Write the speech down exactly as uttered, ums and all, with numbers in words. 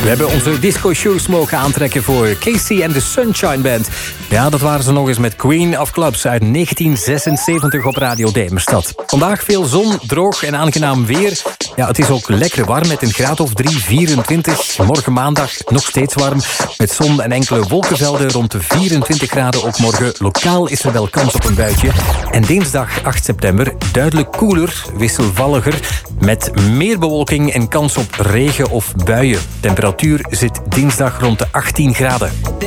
We hebben onze disco-shoes mogen aantrekken voor Casey and the Sunshine Band. Ja, dat waren ze nog eens met Queen of Clubs uit negentien zesenzeventig op Radio Demerstad. Vandaag veel zon, droog en aangenaam weer. Ja, het is ook lekker warm met een graad of drie, vierentwintig. Morgen maandag nog steeds warm met zon en enkele wolkenvelden rond de vierentwintig graden ook morgen. Lokaal is er wel kans op een buitje. En dinsdag acht september duidelijk koeler, wisselvalliger, met meer bewolking en kans op regen of buien. Temperatuur zit dinsdag rond de achttien graden.